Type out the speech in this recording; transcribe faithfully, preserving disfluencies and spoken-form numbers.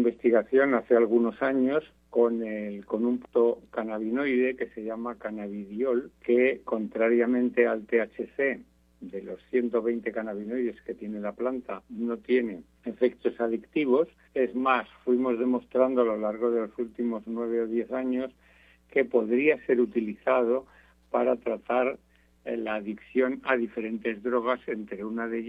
investigación hace algunos años con, el, con un cannabinoide que se llama cannabidiol, que contrariamente al T H C, de los ciento veinte cannabinoides que tiene la planta, no tiene efectos adictivos. Es más, fuimos demostrando a lo largo de los últimos nueve o diez años que podría ser utilizado para tratar la adicción a diferentes drogas, entre una de ellas